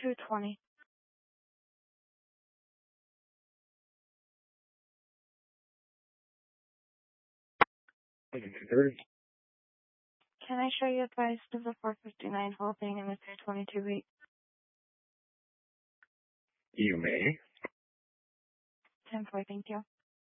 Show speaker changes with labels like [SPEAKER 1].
[SPEAKER 1] 220. Can I show you a price of the 459 holding in the 322 week?
[SPEAKER 2] You may.
[SPEAKER 1] 10-4, thank you.